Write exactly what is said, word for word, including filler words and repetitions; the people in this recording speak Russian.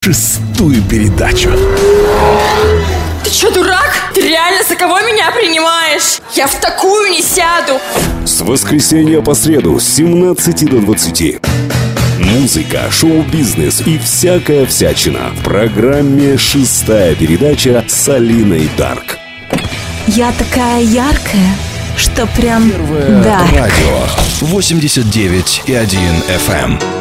шестую передачу. Ты что, дурак? Ты реально за кого меня принимаешь? Я в такую не сяду. С воскресенья по среду с семнадцати до двадцати. Музыка, шоу-бизнес и всякая всячина в программе «Шестая передача» с Алиной Дарк. Я такая яркая, что прям... Первое да. радио восемьдесят девять и один эф эм.